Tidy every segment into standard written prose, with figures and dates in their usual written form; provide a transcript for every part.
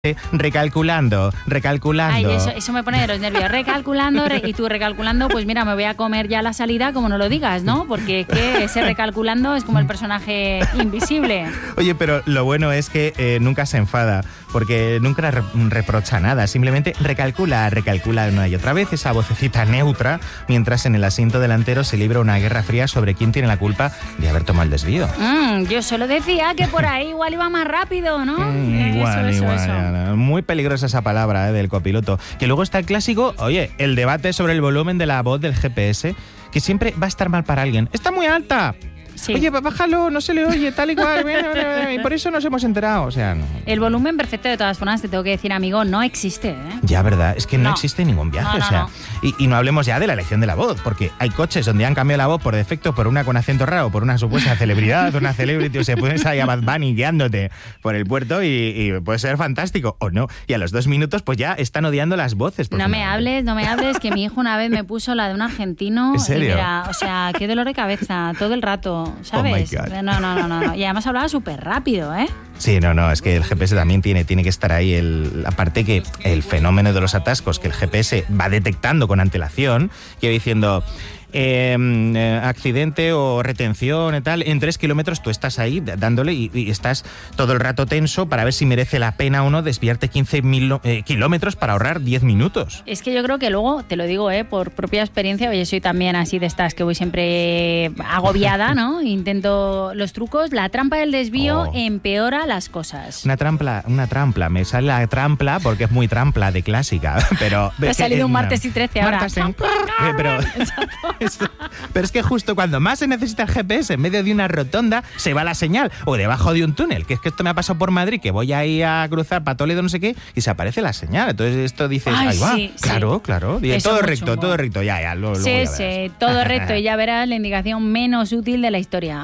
Recalculando. Ay, eso me pone de los nervios. Recalculando, y tú recalculando, pues mira, me voy a comer ya la salida como no lo digas, ¿no? Porque es que ese recalculando es como el personaje invisible. Oye, pero lo bueno es que nunca se enfada, porque nunca reprocha nada, simplemente recalcula una y otra vez esa vocecita neutra, mientras en el asiento delantero se libra una guerra fría sobre quién tiene la culpa de haber tomado el desvío. Yo solo decía que por ahí igual iba más rápido, ¿no? Igual. Muy peligrosa esa palabra del copiloto. Que luego está el clásico, oye, el debate sobre el volumen de la voz del GPS, que siempre va a estar mal para alguien. ¡Está muy alta! Sí. Oye, bájalo, no se le oye, tal y cual, y por eso nos hemos enterado, o sea... No. El volumen perfecto, de todas formas, te tengo que decir, amigo, no existe, ¿eh? Ya, ¿verdad? Es que no existe ningún viaje, o sea... Y no hablemos ya de la elección de la voz, porque hay coches donde han cambiado la voz por defecto por una con acento raro, por una supuesta celebridad, una celebrity, o sea, puedes ir a Bad Bunny guiándote por el puerto y puede ser fantástico, o no. Y a los 2 minutos, pues ya están odiando las voces. No me hables, que mi hijo una vez me puso la de un argentino. ¿En serio? Y mira, o sea, qué dolor de cabeza, todo el rato, ¿sabes? Oh my God. No. Y además hablaba súper rápido, ¿eh? Sí, es que el GPS también tiene que estar ahí. Aparte que el fenómeno de los atascos, que el GPS va detectando con antelación, que va diciendo... accidente o retención y tal, en 3 kilómetros tú estás ahí dándole y estás todo el rato tenso para ver si merece la pena o no desviarte 15.000 kilómetros para ahorrar 10 minutos. Es que yo creo que luego, te lo digo por propia experiencia, oye, soy también así de estas que voy siempre agobiada, ¿no? Intento los trucos, la trampa del desvío empeora las cosas. Una trampla, me sale la trampla porque es muy trampla de clásica, pero... Te ha salido un martes y 13 ahora. Pero es que justo cuando más se necesita el GPS, en medio de una rotonda, se va la señal, o debajo de un túnel, que es que esto me ha pasado por Madrid, que voy ahí a cruzar para Toledo, no sé qué, y se aparece la señal. Entonces esto dices, ahí va, sí. Claro. Todo recto, ya. Luego sí, todo recto, y ya verás la indicación menos útil de la historia.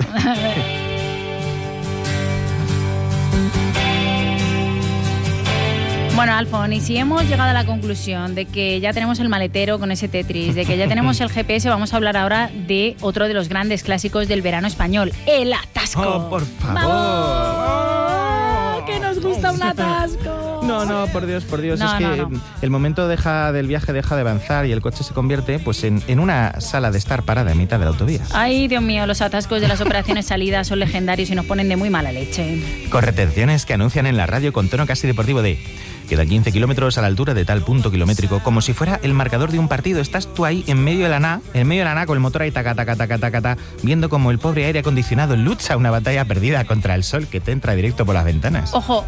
Bueno, Alfon, y si hemos llegado a la conclusión de que ya tenemos el maletero con ese Tetris, de que ya tenemos el GPS, vamos a hablar ahora de otro de los grandes clásicos del verano español, el atasco. ¡Oh, por favor! ¡Vamos! ¡Que nos gusta un atasco! No, por Dios. El momento del viaje deja de avanzar y el coche se convierte pues en una sala de estar parada en mitad de la autovía. Ay, Dios mío, los atascos de las operaciones salidas son legendarios y nos ponen de muy mala leche. Con retenciones que anuncian en la radio con tono casi deportivo de... Quedan 15 kilómetros a la altura de tal punto kilométrico, como si fuera el marcador de un partido. Estás tú ahí en medio de la nada con el motor ahí taca, viendo como el pobre aire acondicionado lucha una batalla perdida contra el sol que te entra directo por las ventanas. Ojo,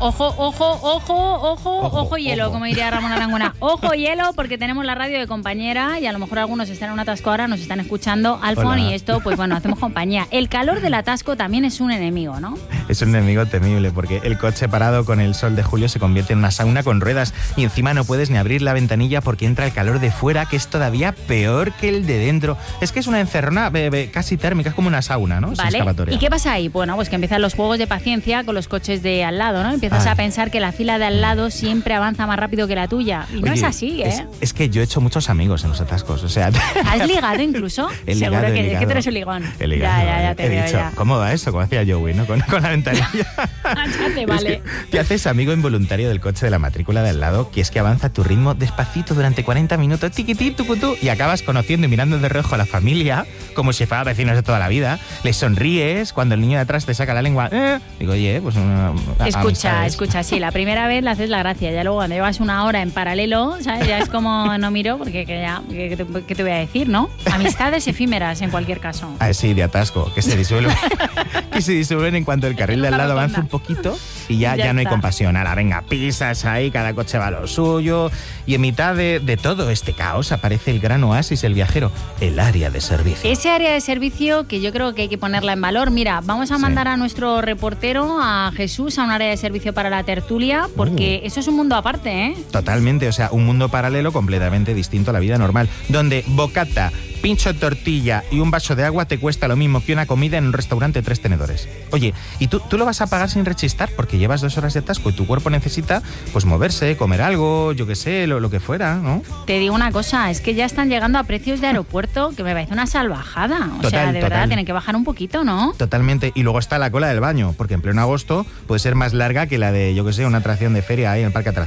hielo, como diría Ramón Arangona. Ojo, hielo, porque tenemos la radio de compañera y a lo mejor algunos están en un atasco ahora, nos están escuchando, Alfon, y esto, pues bueno, hacemos compañía. El calor del atasco también es un enemigo, ¿no? Es un enemigo temible, porque el coche parado con el sol de julio se convierte en una sauna con ruedas y encima no puedes ni abrir la ventanilla porque entra el calor de fuera, que es todavía peor que el de dentro. Es que es una encerrona casi térmica, es como una sauna, ¿no? Vale. ¿Y qué pasa ahí? Bueno, pues que empiezan los juegos de paciencia con los coches de al lado, ¿no? Empiezas a pensar que la fila de al lado siempre avanza más rápido que la tuya. Y no es así, ¿eh? Es que yo he hecho muchos amigos en los atascos, o sea... ¿Has ligado incluso? Seguro que tú eres un ligón. Ya te veo, dicho, ya. ¿Cómo va eso? Como hacía Joey, ¿no? Con la ventanilla. Vale. Es que te haces amigo involuntario del coche de la matrícula de al lado, que es que avanza a tu ritmo despacito durante 40 minutos, tiquití, tucutú, y acabas conociendo y mirando de reojo a la familia, como si fueran vecinos de toda la vida. Les sonríes cuando el niño de atrás te saca la lengua. Digo, oye, pues Escucha, sí, la primera vez le haces la gracia, ya luego cuando llevas una hora en paralelo, ¿sabes? Ya es como no miro, porque ¿qué te voy a decir, no? Amistades efímeras en cualquier caso. Sí, de atasco, que se disuelven en cuanto el carril de al lado avanza un poquito y ya no hay compasión. Ahora, venga, pisas ahí, cada coche va a lo suyo, y en mitad de todo este caos aparece el gran oasis del viajero, el área de servicio. Ese área de servicio que yo creo que hay que ponerla en valor. Mira, vamos a mandar a nuestro reportero, a Jesús, a un área de servicio para la tertulia, porque eso es un mundo aparte, ¿eh? Totalmente, o sea, un mundo paralelo completamente distinto a la vida normal, donde bocata, pincho de tortilla y un vaso de agua te cuesta lo mismo que una comida en un restaurante 3 tenedores. Oye, y tú lo vas a pagar sin rechistar porque llevas 2 horas de atasco y tu cuerpo necesita pues moverse, comer algo, yo qué sé, lo que fuera, ¿no? Te digo una cosa, es que ya están llegando a precios de aeropuerto que me parece una salvajada. O sea, de verdad, tienen que bajar un poquito, ¿no? Totalmente. Y luego está la cola del baño, porque en pleno agosto puede ser más larga que la de, yo qué sé, una atracción de feria ahí en el parque de atracciones.